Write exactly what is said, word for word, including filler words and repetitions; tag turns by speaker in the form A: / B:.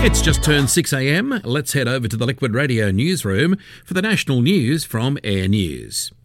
A: It's just turned six a m. Let's head over to the Liquid Radio newsroom for the national news from Air News.